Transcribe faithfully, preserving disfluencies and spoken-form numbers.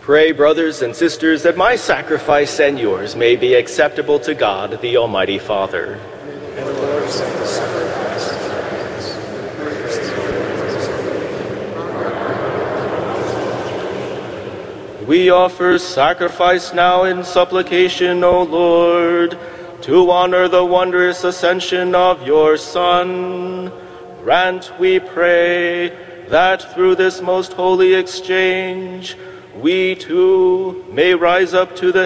Pray, brothers and sisters, that my sacrifice and yours may be acceptable to God, the Almighty Father. May the Lord accept the sacrifice. We offer sacrifice now in supplication, O Lord, to honor the wondrous ascension of your Son. Grant, we pray, that through this most holy exchange, we too may rise up to the